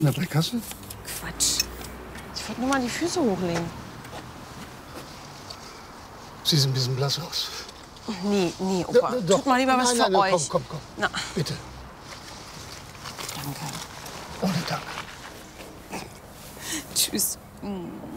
Na, bei Kasse? Quatsch. Ich wollte nur mal die Füße hochlegen. Sie sehen ein bisschen blass aus. Nee, Opa. Tut mal lieber was für euch. Komm. Na. Bitte. Danke. Ohne Dank. Tschüss.